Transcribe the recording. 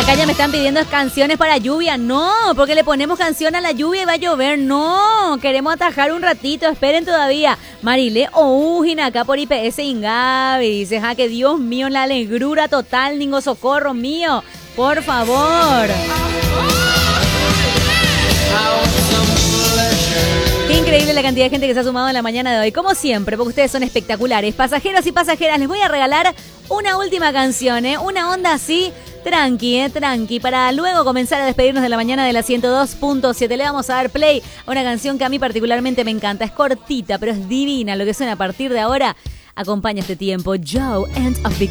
Acá ya me están pidiendo canciones para lluvia. No, porque le ponemos canción a la lluvia y va a llover. No, queremos atajar un ratito. Esperen todavía. Marile Oujina, acá por IPS Ingavi. Dice, que Dios mío, la alegrura total, Ningo, socorro mío. Por favor. Qué increíble la cantidad de gente que se ha sumado en la mañana de hoy. Como siempre, porque ustedes son espectaculares. Pasajeros y pasajeras, les voy a regalar una última canción, una onda así, tranqui, para luego comenzar a despedirnos de la mañana de la 102.7. Le vamos a dar play a una canción que a mí particularmente me encanta. Es cortita, pero es divina. Lo que suena a partir de ahora acompaña este tiempo. Joe and a Big